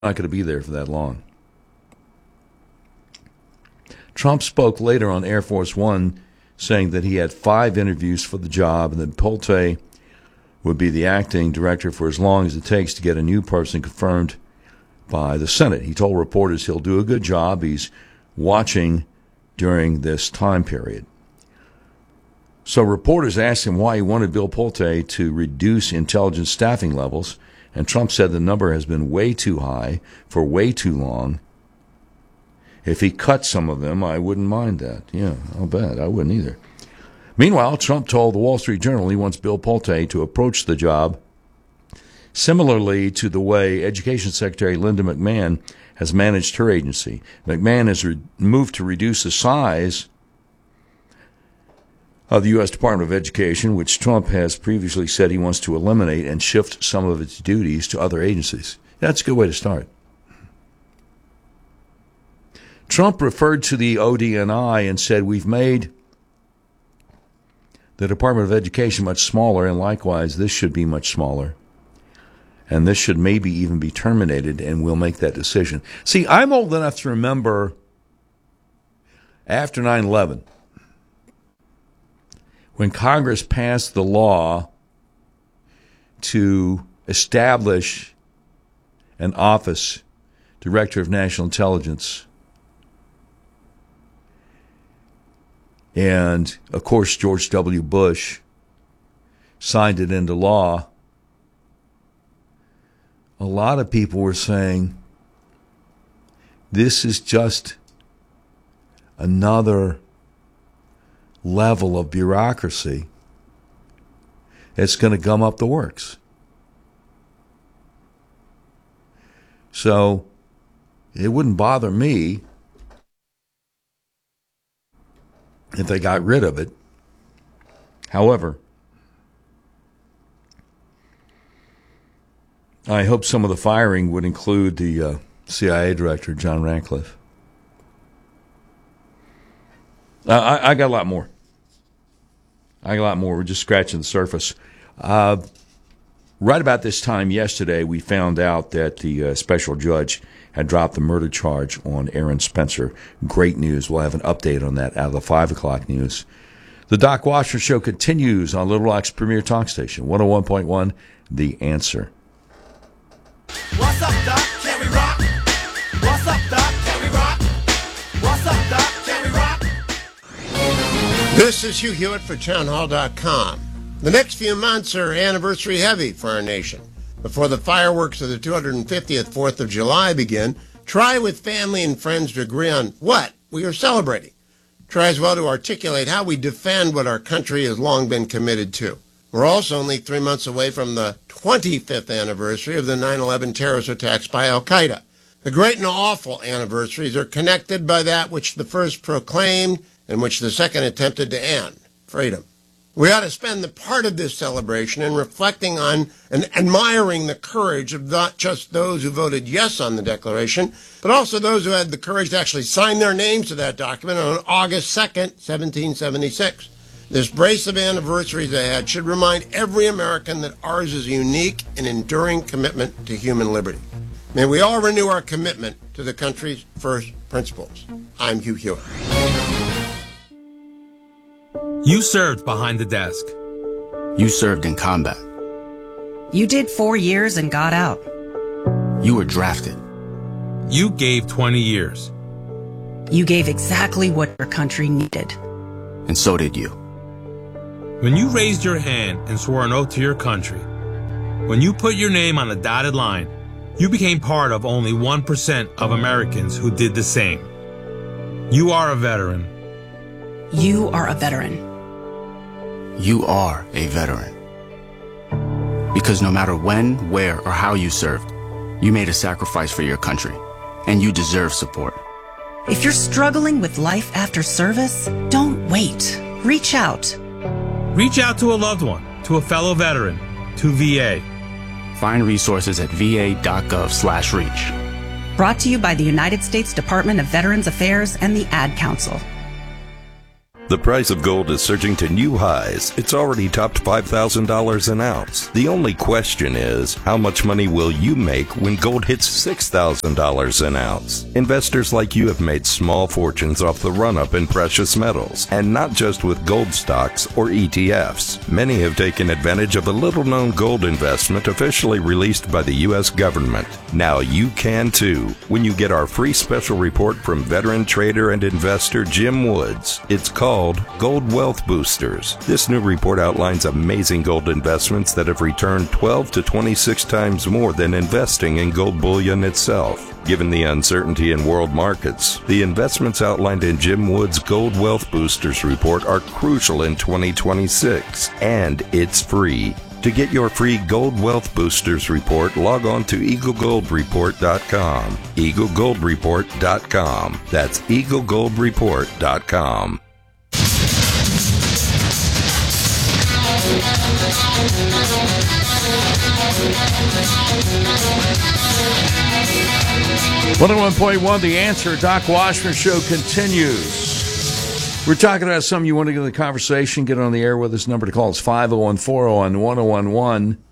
not going to be there for that long. Trump spoke later on Air Force One, saying that he had 5 interviews for the job and that Polte would be the acting director for as long as it takes to get a new person confirmed by the Senate. He told reporters he'll do a good job. He's watching during this time period. So reporters asked him why he wanted Bill Polte to reduce intelligence staffing levels, and Trump said the number has been way too high for way too long. If he cut some of them, I wouldn't mind that. Yeah, I'll bet. I wouldn't either. Meanwhile, Trump told the Wall Street Journal he wants Bill Polte to approach the job similarly to the way Education Secretary Linda McMahon has managed her agency. McMahon has moved to reduce the size of the U.S. Department of Education, which Trump has previously said he wants to eliminate and shift some of its duties to other agencies. That's a good way to start. Trump referred to the ODNI and said, we've made the Department of Education much smaller, and likewise, this should be much smaller. And this should maybe even be terminated, and we'll make that decision. See, I'm old enough to remember after 9/11, when Congress passed the law to establish an office, Director of National Intelligence. And, of course, George W. Bush signed it into law. A lot of people were saying, this is just another level of bureaucracy that's going to gum up the works. So it wouldn't bother me if they got rid of it. However, I hope some of the firing would include the CIA director, John Ratcliffe. I got a lot more. We're just scratching the surface. Right about this time yesterday, we found out that the special judge had dropped the murder charge on Aaron Spencer. Great news. We'll have an update on that out of the 5 o'clock news. The Doc Washer Show continues on Little Rock's premier talk station, 101.1, The Answer. What's up, Doc? Can we rock? What's up, Doc? Can we rock? What's up, Doc? Can we rock? This is Hugh Hewitt for townhall.com. The next few months are anniversary heavy for our nation. Before the fireworks of the 250th 4th of July begin, try with family and friends to agree on what we are celebrating. Try as well to articulate how we defend what our country has long been committed to. We're also only 3 months away from the 25th anniversary of the 9/11 terrorist attacks by Al-Qaeda. The great and awful anniversaries are connected by that which the first proclaimed and which the second attempted to end, freedom. We ought to spend the part of this celebration in reflecting on and admiring the courage of not just those who voted yes on the Declaration, but also those who had the courage to actually sign their names to that document on August 2nd, 1776. This brace of anniversaries ahead should remind every American that ours is a unique and enduring commitment to human liberty. May we all renew our commitment to the country's first principles. I'm Hugh Hewitt. You served behind the desk. You served in combat. You did 4 years and got out. You were drafted. You gave 20 years. You gave exactly what your country needed. And so did you. When you raised your hand and swore an oath to your country, when you put your name on the dotted line, you became part of only 1% of Americans who did the same. You are a veteran. You are a veteran. You are a veteran. Because no matter when, where, or how you served, you made a sacrifice for your country, and you deserve support. If you're struggling with life after service, don't wait. Reach out. Reach out to a loved one, to a fellow veteran, to VA. Find resources at va.gov/reach. Brought to you by the United States Department of Veterans Affairs and the Ad Council. The price of gold is surging to new highs. It's already topped $5,000 an ounce. The only question is, how much money will you make when gold hits $6,000 an ounce? Investors like you have made small fortunes off the run-up in precious metals, and not just with gold stocks or ETFs. Many have taken advantage of a little-known gold investment officially released by the U.S. government. Now you can too, when you get our free special report from veteran trader and investor Jim Woods. It's called Gold Wealth Boosters. This new report outlines amazing gold investments that have returned 12 to 26 times more than investing in gold bullion itself. Given the uncertainty in world markets, the investments outlined in Jim Woods' Gold Wealth Boosters report are crucial in 2026, and it's free. To get your free Gold Wealth Boosters report, log on to EagleGoldReport.com. EagleGoldReport.com. That's EagleGoldReport.com. .1, The Answer. Doc Washburn Show continues. We're talking about something you want to get in the conversation. Get on the air with us. Number to call is 501-401-1011.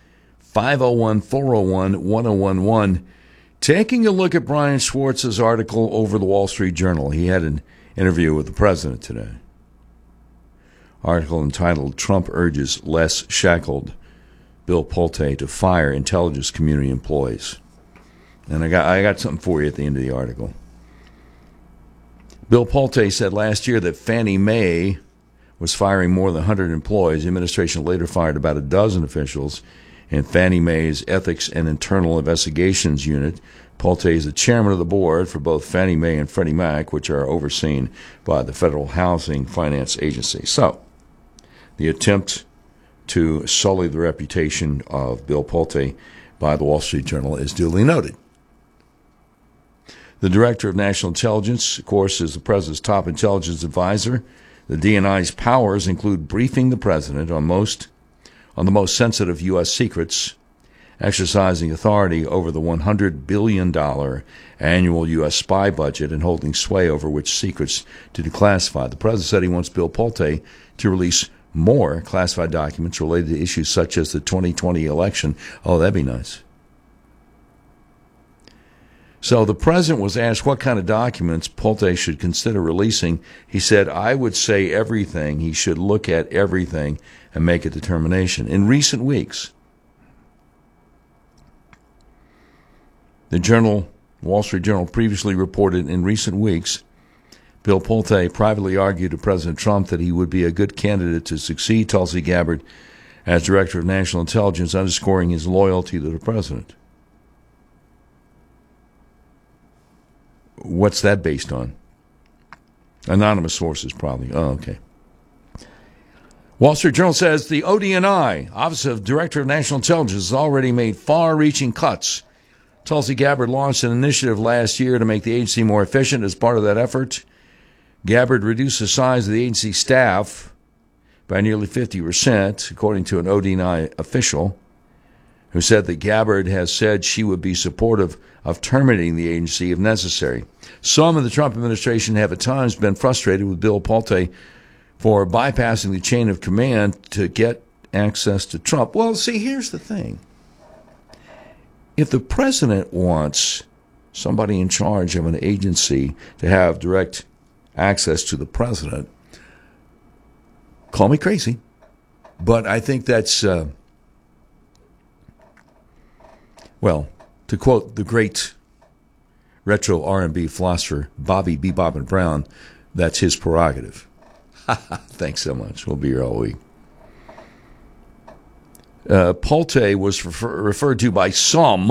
501-401-1011. Taking a look at Brian Schwartz's article over the Wall Street Journal. He had an interview with the president today. Article entitled, Trump Urges Less Shackled Bill Pulte to Fire Intelligence Community Employees. And I got something for you at the end of the article. Bill Pulte said last year that Fannie Mae was firing more than 100 employees. The administration later fired about a dozen officials in Fannie Mae's Ethics and Internal Investigations Unit. Pulte is the chairman of the board for both Fannie Mae and Freddie Mac, which are overseen by the Federal Housing Finance Agency. So, the attempt to sully the reputation of Bill Pulte by the Wall Street Journal is duly noted. The Director of National Intelligence, of course, is the President's top intelligence advisor. The DNI's powers include briefing the President on the most sensitive U.S. secrets, exercising authority over the $100 billion annual U.S. spy budget, and holding sway over which secrets to declassify. The President said he wants Bill Pulte to release more classified documents related to issues such as the 2020 election. Oh, that'd be nice. So the president was asked what kind of documents Pulte should consider releasing. He said, I would say everything. He should look at everything and make a determination. In recent weeks, the Wall Street Journal previously reported in recent weeks, Bill Pulte privately argued to President Trump that he would be a good candidate to succeed Tulsi Gabbard as Director of National Intelligence, underscoring his loyalty to the president. What's that based on? Anonymous sources, probably. Oh, okay. Wall Street Journal says the ODNI, Office of Director of National Intelligence, has already made far-reaching cuts. Tulsi Gabbard launched an initiative last year to make the agency more efficient. As part of that effort, Gabbard reduced the size of the agency staff by nearly 50%, according to an ODNI official, who said that Gabbard has said she would be supportive of terminating the agency if necessary. Some in the Trump administration have at times been frustrated with Bill Pulte for bypassing the chain of command to get access to Trump. Well, see, here's the thing. If the president wants somebody in charge of an agency to have direct access to the president, call me crazy, but I think that's, well, to quote the great retro R&B philosopher Bobby Bebop Brown, that's his prerogative. Thanks so much. We'll be here all week. Pulte was referred to by some,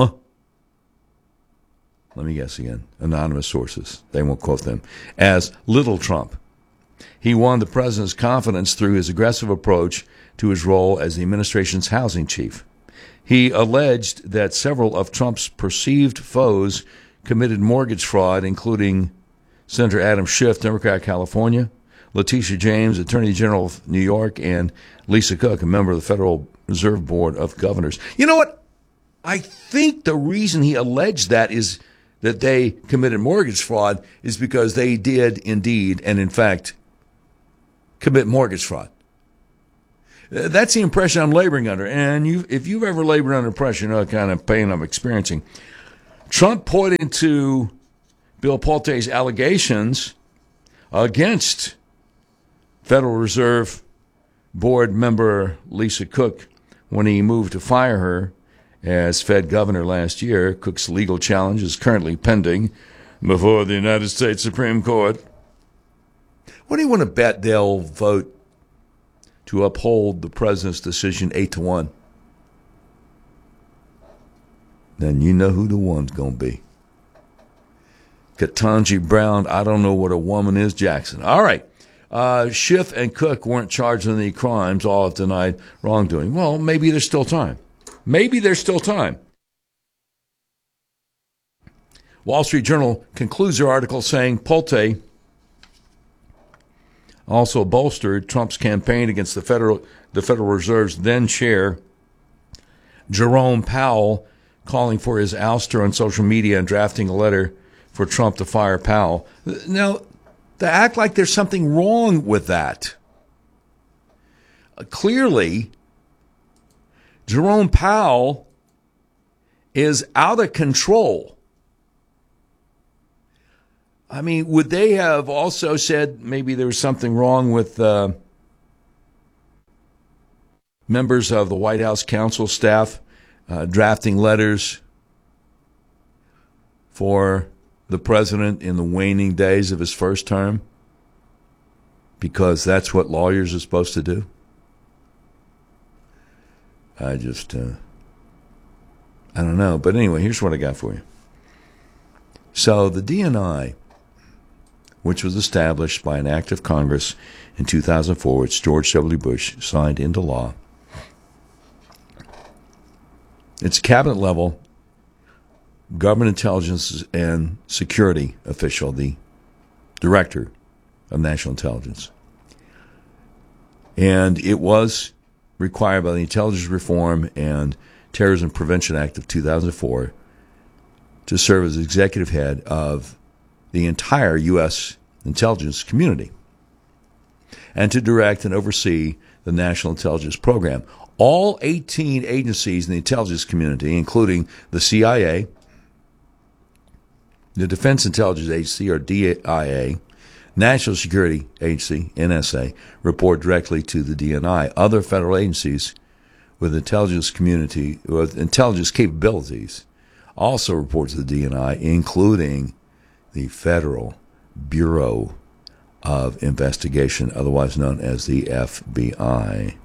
let me guess again, anonymous sources, they won't quote them, as Little Trump. He won the president's confidence through his aggressive approach to his role as the administration's housing chief. He alleged that several of Trump's perceived foes committed mortgage fraud, including Senator Adam Schiff, Democrat, California, Letitia James, Attorney General of New York, and Lisa Cook, a member of the Federal Reserve Board of Governors. You know what? I think the reason he alleged that is that they committed mortgage fraud is because they did indeed and in fact commit mortgage fraud. That's the impression I'm laboring under. And if you've ever labored under pressure, you know the kind of pain I'm experiencing. Trump pointed to Bill Pulte's allegations against Federal Reserve Board member Lisa Cook when he moved to fire her as Fed governor last year. Cook's legal challenge is currently pending before the United States Supreme Court. What do you want to bet they'll vote to uphold the president's decision 8-1? Then you know who the one's going to be. Ketanji Brown, I don't know what a woman is, Jackson. All right. Schiff and Cook weren't charged in any crimes. All have denied wrongdoing. Well, maybe there's still time. Maybe there's still time. Wall Street Journal concludes their article saying Pulte also bolstered Trump's campaign against the Federal Reserve's then chair, Jerome Powell, calling for his ouster on social media and drafting a letter for Trump to fire Powell. Now, to act like there's something wrong with that. Clearly, Jerome Powell is out of control. I mean, would they have also said maybe there was something wrong with members of the White House counsel staff drafting letters for the president in the waning days of his first term? Because that's what lawyers are supposed to do? I don't know. But anyway, here's what I got for you. So the DNI, which was established by an act of Congress in 2004, which George W. Bush signed into law, it's a cabinet-level government intelligence and security official, the director of national intelligence. And it was required by the Intelligence Reform and Terrorism Prevention Act of 2004 to serve as executive head of the entire U.S. intelligence community and to direct and oversee the National Intelligence Program. All 18 agencies in the intelligence community, including the CIA, the Defense Intelligence Agency, or DIA, National Security Agency, NSA, report directly to the DNI. Other federal agencies with intelligence community, with intelligence capabilities, also report to the DNI, including the Federal Bureau of Investigation, otherwise known as the FBI.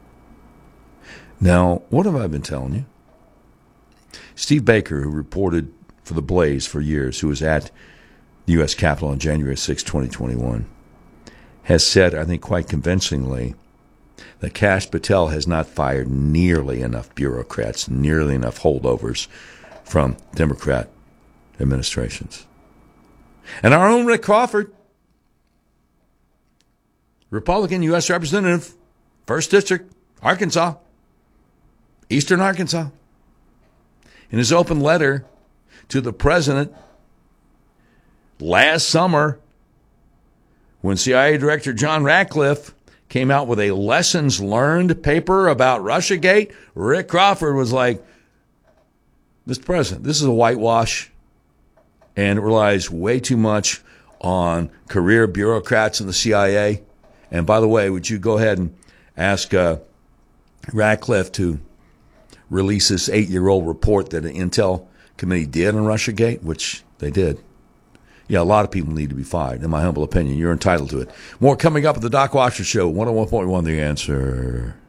Now, what have I been telling you? Steve Baker, who reported for The Blaze for years, who was at the U.S. Capitol on January 6, 2021, has said, I think quite convincingly, that Kash Patel has not fired nearly enough bureaucrats, nearly enough holdovers from Democrat administrations. And our own Rick Crawford, Republican U.S. Representative, 1st District, Arkansas, Eastern Arkansas, in his open letter to the president last summer, when CIA Director John Ratcliffe came out with a lessons learned paper about Russiagate, Rick Crawford was like, Mr. President, this is a whitewash, and it relies way too much on career bureaucrats in the CIA. And by the way, would you go ahead and ask Ratcliffe to release this 8-year-old report that an Intel committee did on Russiagate, which they did. Yeah, a lot of people need to be fired, in my humble opinion. You're entitled to it. More coming up at the Doc Washer Show, 101.1 The Answer.